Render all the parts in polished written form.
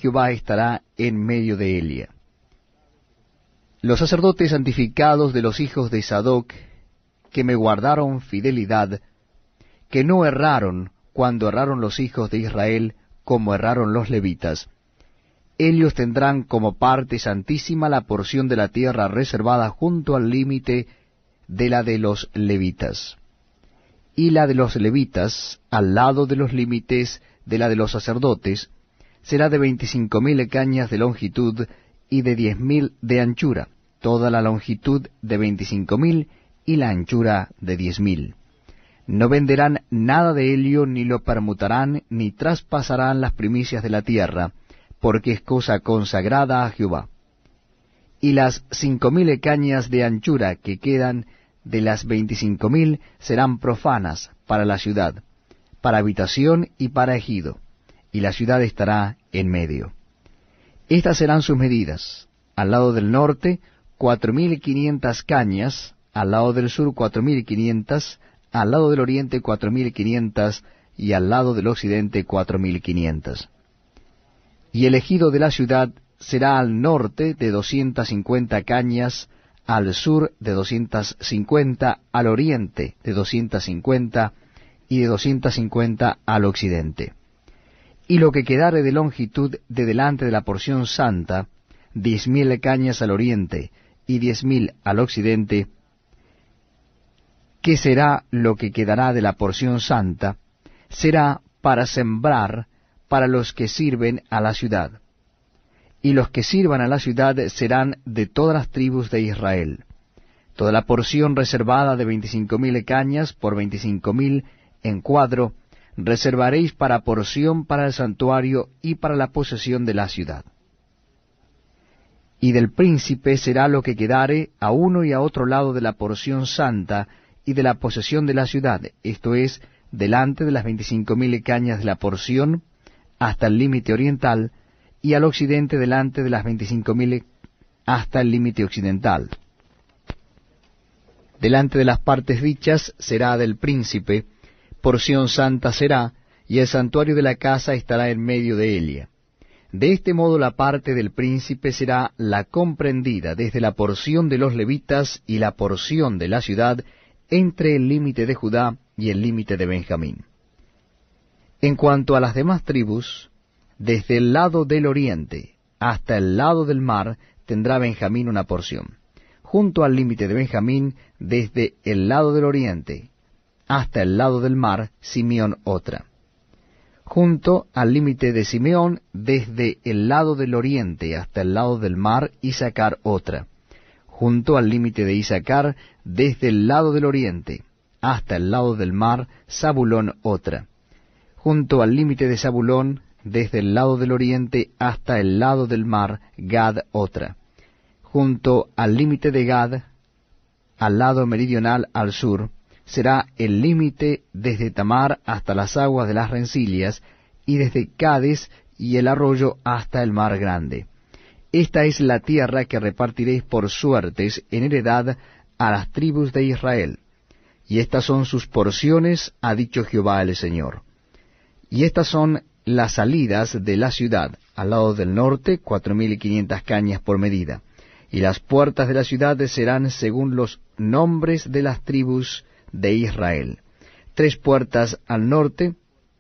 Jehová estará en medio de ella. Los sacerdotes santificados de los hijos de Sadoc, que me guardaron fidelidad, que no erraron cuando erraron los hijos de Israel, como erraron los levitas, ellos tendrán como parte santísima la porción de la tierra reservada junto al límite de la de los levitas, y la de los levitas, al lado de los límites de la de los sacerdotes, será de 25,000 cañas de longitud y de 10,000 de anchura, toda la longitud de 25,000 y la anchura de 10,000. No venderán nada de ello, ni lo permutarán, ni traspasarán las primicias de la tierra, porque es cosa consagrada a Jehová. Y las 5,000 cañas de anchura que quedan de las 25,000 serán profanas para la ciudad, para habitación y para ejido, y la ciudad estará en medio. Estas serán sus medidas: al lado del norte 4,500 cañas, al lado del sur 4,500, al lado del oriente 4,500, y al lado del occidente 4,500. Y el ejido de la ciudad será al norte de 250 cañas, al sur de 250, al oriente de 250, y de 250 al occidente. Y lo que quedare de longitud de delante de la porción santa, 10,000 cañas al oriente, y 10,000 al occidente. ¿Qué será lo que quedará de la porción santa? Será para sembrar para los que sirven a la ciudad. Y los que sirvan a la ciudad serán de todas las tribus de Israel. Toda la porción reservada de 25,000 cañas por 25,000 en cuadro, reservaréis para porción para el santuario y para la posesión de la ciudad. Y del príncipe será lo que quedare a uno y a otro lado de la porción santa y de la posesión de la ciudad, esto es, delante de las 25,000 cañas de la porción, hasta el límite oriental, y al occidente delante de las 25,000 hasta el límite occidental. Delante de las partes dichas será del príncipe, porción santa será, y el santuario de la casa estará en medio de ella. De este modo la parte del príncipe será la comprendida desde la porción de los levitas y la porción de la ciudad entre el límite de Judá y el límite de Benjamín. En cuanto a las demás tribus, desde el lado del oriente hasta el lado del mar tendrá Benjamín una porción. Junto al límite de Benjamín, desde el lado del oriente hasta el lado del mar, Simeón otra. Junto al límite de Simeón, desde el lado del oriente hasta el lado del mar, Isacar otra. Junto al límite de Isacar, desde el lado del oriente hasta el lado del mar, Zabulón otra. Junto al límite de Zabulón, desde el lado del oriente hasta el lado del mar, Gad otra. Junto al límite de Gad, al lado meridional al sur, será el límite desde Tamar hasta las aguas de las rencillas, y desde Cades y el arroyo hasta el mar grande. Esta es la tierra que repartiréis por suertes en heredad a las tribus de Israel. Y estas son sus porciones, ha dicho Jehová el Señor. Y estas son las salidas de la ciudad: al lado del norte 4,500 cañas por medida. Y las puertas de la ciudad serán según los nombres de las tribus de Israel. 3 puertas al norte: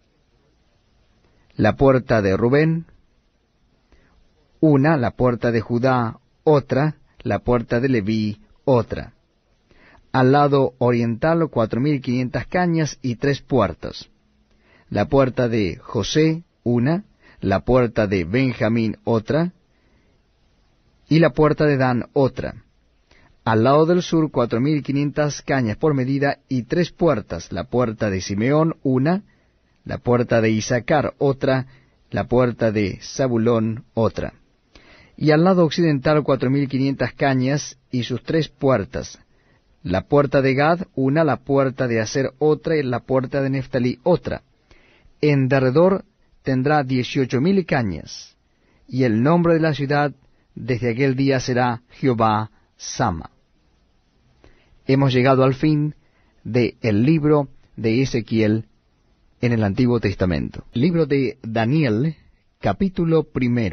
la puerta de Rubén, una; la puerta de Judá, otra; la puerta de Leví, otra. Al lado oriental 4,500 cañas y 3 puertas. La puerta de José, una; la puerta de Benjamín, otra; y la puerta de Dan, otra. Al lado del sur 4,500 cañas por medida y 3 puertas: la puerta de Simeón, una; la puerta de Isacar, otra; la puerta de Zabulón, otra. Y al lado occidental 4,500 cañas y sus 3 puertas: la puerta de Gad, una; la puerta de Aser, otra; y la puerta de Neftalí, otra. En derredor tendrá 18,000 cañas, y el nombre de la ciudad desde aquel día será Jehová Sama. Hemos llegado al fin del libro de Ezequiel en el Antiguo Testamento. Libro de Daniel, capítulo 1.